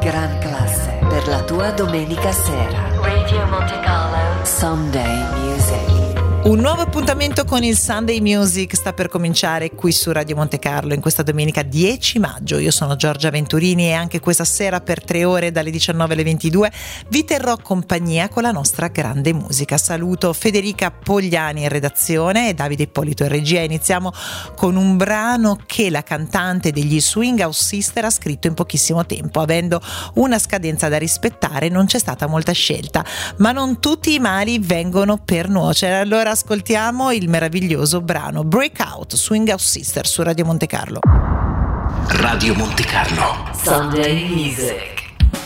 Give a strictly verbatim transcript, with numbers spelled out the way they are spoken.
Gran classe per la tua domenica sera. Radio Monte Carlo Sunday Music. Un nuovo appuntamento con il Sunday Music sta per cominciare qui su Radio Monte Carlo in questa domenica dieci maggio. Io sono Giorgia Venturini e anche questa sera per tre ore dalle diciannove alle ventidue vi terrò compagnia con la nostra grande musica. Saluto Federica Pogliani in redazione e Davide Ippolito in regia. Iniziamo con un brano che la cantante degli Swing House Sister ha scritto in pochissimo tempo. Avendo una scadenza da rispettare non c'è stata molta scelta, ma non tutti i mali vengono per nuocere. Allora ascoltiamo il meraviglioso brano Breakout, Swing House Sister su Radio Monte Carlo. Radio Monte Carlo Sunday Music.